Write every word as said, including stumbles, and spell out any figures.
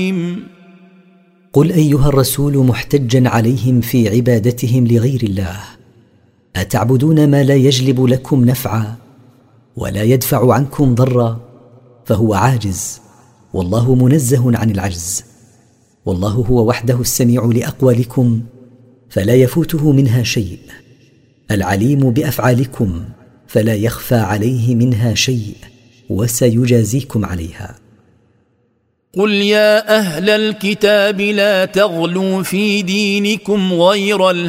قل أيها الرسول محتجا عليهم في عبادتهم لغير الله: أتعبدون ما لا يجلب لكم نفعا ولا يدفع عنكم ضرا، فهو عاجز، والله منزه عن العجز، والله هو وحده السميع لأقوالكم فلا يفوته منها شيء، العليم بأفعالكم فلا يخفى عليه منها شيء، وسيجازيكم عليها. قل يا أهل الكتاب لا تغلوا في دينكم غير الحق